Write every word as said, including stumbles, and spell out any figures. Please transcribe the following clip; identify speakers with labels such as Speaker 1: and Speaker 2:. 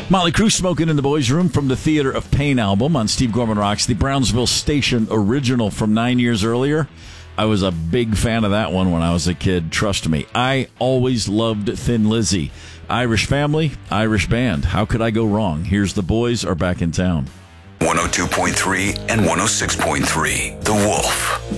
Speaker 1: Motley Crue, Smoking in the Boys' Room from the Theater of Pain album on Steve Gorman Rocks, the Brownsville Station original from nine years earlier. I was a big fan of that one when I was a kid, trust me. I always loved Thin Lizzy. Irish family, Irish band. How could I go wrong? Here's The Boys Are Back in Town.
Speaker 2: one oh two point three and one oh six point three, The Wolf.